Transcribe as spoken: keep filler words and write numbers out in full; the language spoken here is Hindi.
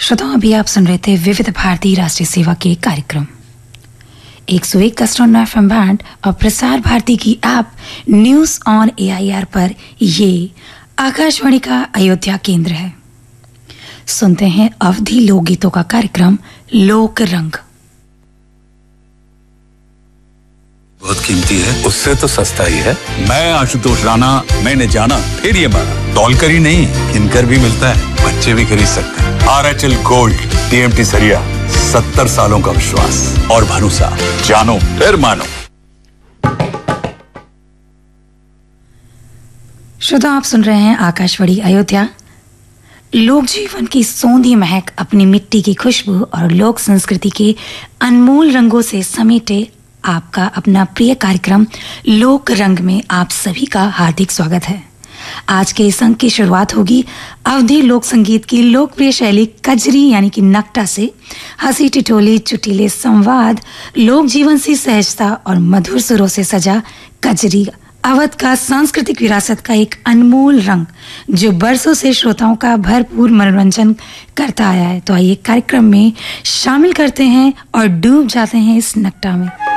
श्रोताओं, अभी आप सुन रहे थे विविध भारती राष्ट्रीय सेवा के कार्यक्रम एक सौ एक कस्टोन एफ एम बैंड और प्रसार भारती की app news on A I R पर ये आकाशवाणी का अयोध्या केंद्र है। सुनते हैं अवधि लोकगीतों का कार्यक्रम लोक रंग। बहुत कीमती है, उससे तो सस्ता ही है। मैं आशुतोष राणा, मैंने जाना फिर ये माना, तौल कर ही नहीं किनकर भी मिलता है, बच्चे भी खरीद सकते हैं। R H L gold, T M T सरिया, सत्तर सालों का विश्वास और भरोसा, जानो फिर मानो। श्रोता, आप सुन रहे हैं आकाशवाणी अयोध्या। लोक जीवन की सौंधी महक, अपनी मिट्टी की खुशबू और लोक संस्कृति के अनमोल रंगों से समेटे आपका अपना प्रिय कार्यक्रम लोक रंग में आप सभी का हार्दिक स्वागत है। आज के इस अंक की शुरुआत होगी अवधि लोक संगीत की लोकप्रिय शैली कजरी यानी कि नकटा से। हंसी टिटोली चुटीले संवाद, लोक जीवन से सहजता और मधुर सुरों से सजा कजरी अवध का सांस्कृतिक विरासत का एक अनमोल रंग जो बरसों से श्रोताओं का भरपूर मनोरंजन करता आया है। तो आइए कार्यक्रम में शामिल करते हैं और डूब जाते हैं इस नकटा में।